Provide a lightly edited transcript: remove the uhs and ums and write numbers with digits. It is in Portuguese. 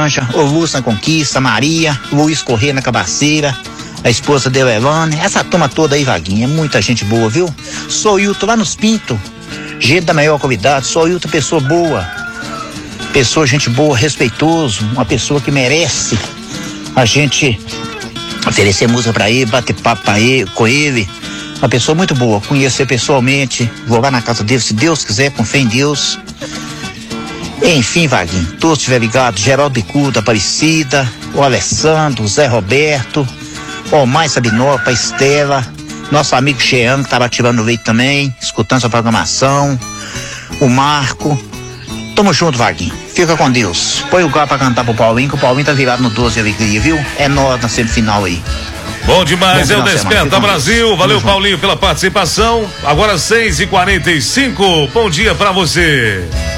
Laranja, Augusto na Conquista, Maria, Luiz Corrêa na Cabaceira, a esposa dele, Elane, essa turma toda aí, Vaguinho, é muita gente boa, viu? Sou Hilton lá nos Pintos, gente da maior qualidade, sou Hilton, pessoa boa, gente boa, respeitoso, uma pessoa que merece a gente oferecer música pra ele, bater papo com ele, uma pessoa muito boa, conhecer pessoalmente, vou lá na casa dele, se Deus quiser, com fé em Deus. Enfim, Vaguinho, todos estiver ligados, Geraldo Bicuda, Aparecida, o Alessandro, o Zé Roberto, o Mais Sabinopa, Estela, nosso amigo Chean, que tava tirando o leite também, escutando sua programação, o Marco. Tamo junto, Vaguinho. Fica com Deus. Põe o galo pra cantar pro Paulinho, que o Paulinho tá virado no 12 alegria, viu? É nós na semifinal aí. Bom demais, é o Desperta Brasil. Valeu, Paulinho, pela participação. Agora 6h45. Bom dia pra você.